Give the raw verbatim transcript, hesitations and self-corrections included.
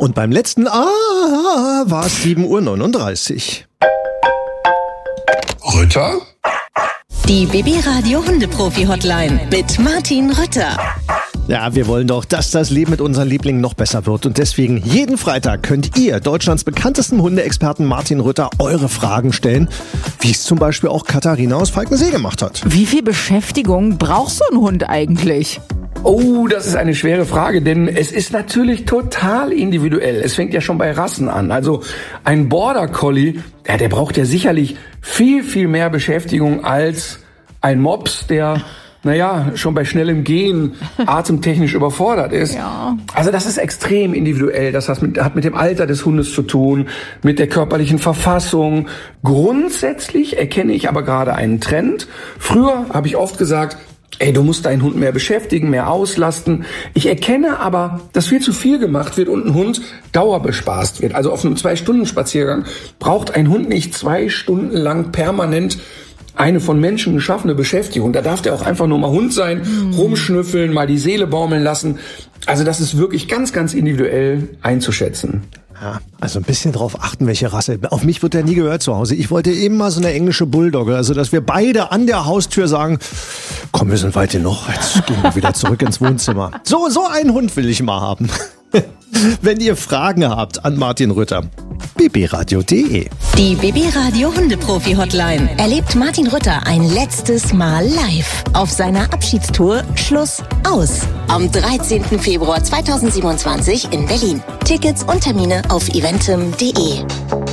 Und beim letzten Ah war es sieben Uhr neununddreißig. Rütter? Die B B-Radio Hundeprofi-Hotline mit Martin Rütter. Ja, wir wollen doch, dass das Leben mit unseren Lieblingen noch besser wird. Und deswegen jeden Freitag könnt ihr Deutschlands bekanntesten Hundeexperten Martin Rütter eure Fragen stellen, wie es zum Beispiel auch Katharina aus Falkensee gemacht hat. Wie viel Beschäftigung braucht so ein Hund eigentlich? Oh, das ist eine schwere Frage, denn es ist natürlich total individuell. Es fängt ja schon bei Rassen an. Also ein Border Collie, ja, der braucht ja sicherlich viel, viel mehr Beschäftigung als ein Mops, der, naja, schon bei schnellem Gehen atemtechnisch überfordert ist. Ja. Also das ist extrem individuell. Das hat mit, hat mit dem Alter des Hundes zu tun, mit der körperlichen Verfassung. Grundsätzlich erkenne ich aber gerade einen Trend. Früher habe ich oft gesagt, ey, du musst deinen Hund mehr beschäftigen, mehr auslasten. Ich erkenne aber, dass viel zu viel gemacht wird und ein Hund dauerbespaßt wird. Also auf einem Zwei-Stunden-Spaziergang braucht ein Hund nicht zwei Stunden lang permanent eine von Menschen geschaffene Beschäftigung. Da darf der auch einfach nur mal Hund sein, mhm. rumschnüffeln, mal die Seele baumeln lassen. Also das ist wirklich ganz, ganz individuell einzuschätzen. Ja, also ein bisschen drauf achten, welche Rasse. Auf mich wird der nie gehört zu Hause. Ich wollte eben mal so eine englische Bulldogge, also dass wir beide an der Haustür sagen, komm, wir sind weit genug, jetzt gehen wir wieder zurück ins Wohnzimmer. So, so einen Hund will ich mal haben. Wenn ihr Fragen habt an Martin Rütter, b b radio punkt d e. Die B B-Radio Hundeprofi-Hotline erlebt Martin Rütter ein letztes Mal live auf seiner Abschiedstour Schluss aus am dreizehnten Februar zweitausendsiebenundzwanzig in Berlin. Tickets und Termine auf eventim punkt d e.